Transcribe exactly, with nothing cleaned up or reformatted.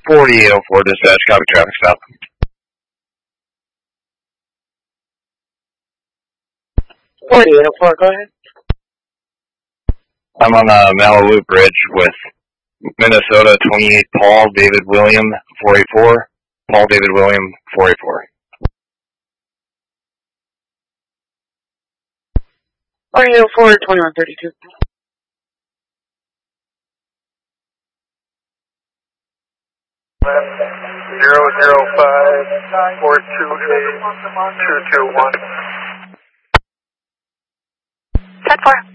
forty-eight oh four dispatch, copy traffic stop. forty-eight oh four, go ahead. I'm on the Malibu Bridge with Minnesota twenty-eight Paul David William four eight four. Paul David William four eight four. forty-eight oh four, twenty-one thirty-two. Zero zero five four two eight two two one. ten four.